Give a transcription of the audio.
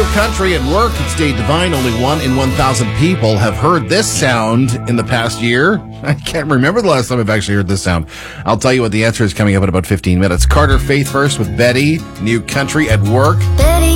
Country at Work. It's Dave Devine. Only 1 in 1,000 people have heard this sound in the past year. I can't remember the last time I've actually heard this sound. I'll tell you what the answer is coming up in about 15 minutes. Carter Faith first with Betty. New Country at Work. Betty